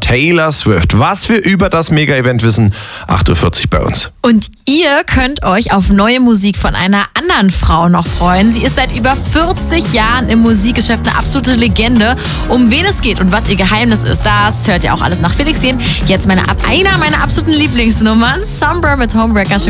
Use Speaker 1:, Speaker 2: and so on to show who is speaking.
Speaker 1: Taylor Swift. Was wir über das Mega-Event wissen, 8.40 Uhr bei uns.
Speaker 2: Und ihr könnt euch auf neue Musik von einer anderen Frau noch freuen. Sie ist seit über 40 Jahren im Musikgeschäft eine absolute Legende. Um wen es geht und was ihr Geheimnis ist, das hört ihr auch alles nach Felix sehen. Jetzt einer meiner absoluten Lieblingsnummern, Somber mit Homewrecker.